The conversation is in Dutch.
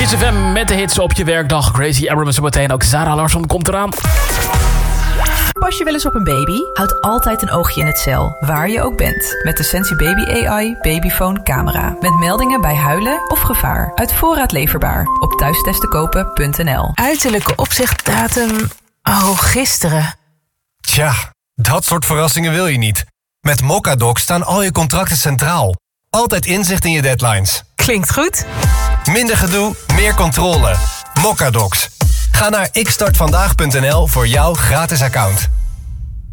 Kiss FM met de hits op je werkdag. Gracie Abrams en meteen ook Zara Larsson komt eraan. Pas je wel eens op een baby? Houd altijd een oogje in het cel, waar je ook bent. Met de Sensi Baby AI Babyphone camera. Met meldingen bij huilen of gevaar. Uit voorraad leverbaar. Op thuistestenkopen.nl. Uiterlijke opzichtdatum... Oh, gisteren. Tja, dat soort verrassingen wil je niet. Met Mocadoc staan al je contracten centraal. Altijd inzicht in je deadlines. Klinkt goed. Minder gedoe, meer controle. Mocadocs. Ga naar xstartvandaag.nl voor jouw gratis account.